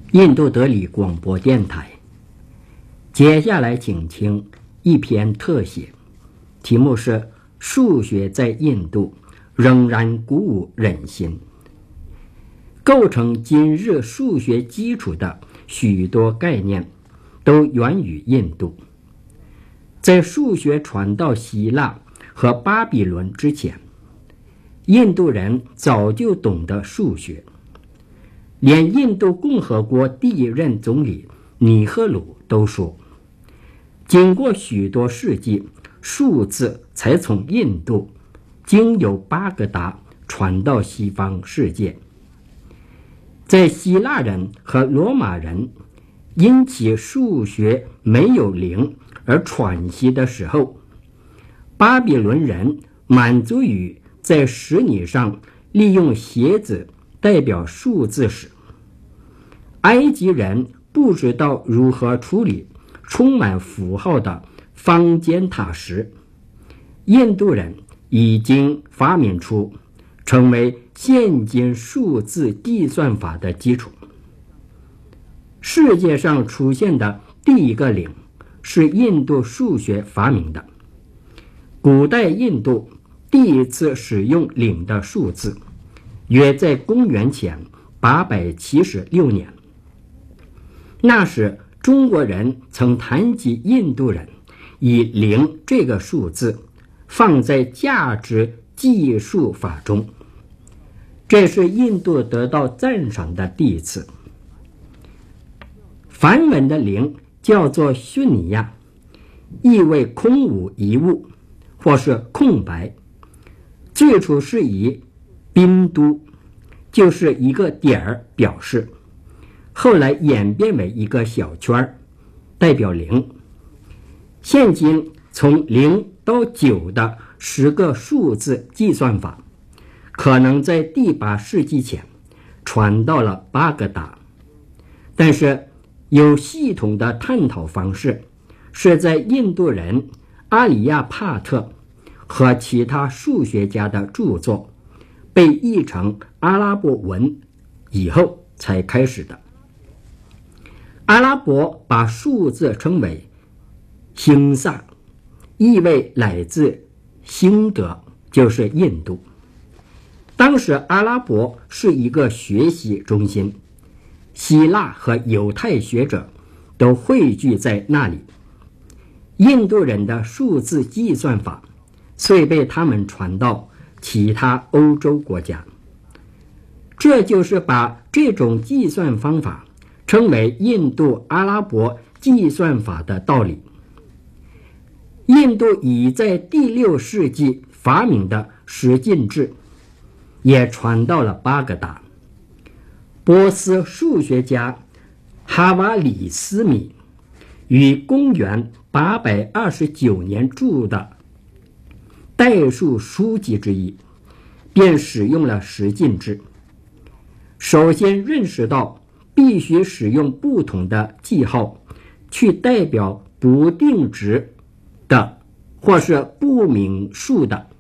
印度德里广播电台。接下来请听一篇特写，题目是数学在印度仍然鼓舞人心。构成今日数学基础的许多概念都源于印度。在数学传到希腊和巴比伦之前，印度人早就懂得数学。连印度共和国第一任总理尼赫鲁都说，经过许多世纪，数字才从印度经由巴格达传到西方世界。在希腊人和罗马人因其数学没有零而喘息的时候，巴比伦人满足于在石泥上利用鞋子代表数字时，埃及人不知道如何处理充满符号的方尖塔时，印度人已经发明出成为现今数字计算法的基础。世界上出现的第一个零是印度数学发明的。古代印度第一次使用零的数字约在公元前876年。那时中国人曾谈及印度人以零这个数字放在价值计数法中，这是印度得到赞赏的第一次。梵文的零叫做虚尼亚，意为空无一物或是空白，最初是以宾都，就是一个点儿表示，后来演变为一个小圈，代表零。现今从0到9的10个数字计算法，可能在第8世纪前传到了巴格达，但是有系统的探讨方式是在印度人阿里亚帕特和其他数学家的著作被译成阿拉伯文以后才开始的。阿拉伯把数字称为星萨，意为来自星德，就是印度。当时阿拉伯是一个学习中心，希腊和犹太学者都汇聚在那里。印度人的数字计算法遂被他们传到其他欧洲国家。这就是把这种计算方法称为印度阿拉伯计算法的道理。印度已在第6世纪发明的十进制也传到了巴格达。波斯数学家哈瓦里斯米于公元829年著的代数书籍之一便使用了十进制。首先认识到必须使用不同的记号去代表不定值的或是不明数的